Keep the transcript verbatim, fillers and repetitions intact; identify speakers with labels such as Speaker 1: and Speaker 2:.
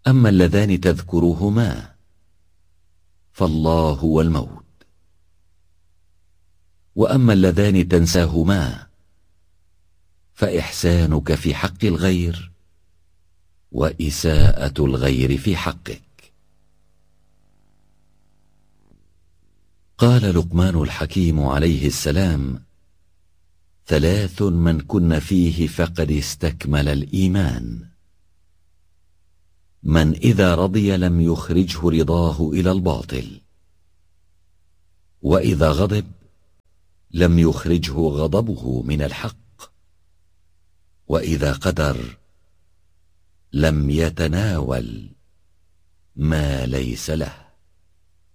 Speaker 1: أما اللذان تذكرهما فالله والموت، وأما اللذان تنساهما فإحسانك في حق الغير وإساءة الغير في حقك. قال لقمان الحكيم عليه السلام: ثلاث من كن فيه فقد استكمل الإيمان: من إذا رضي لم يخرجه رضاه إلى الباطل، وإذا غضب لم يخرجه غضبه من الحق، وإذا قدر لم يتناول ما ليس له.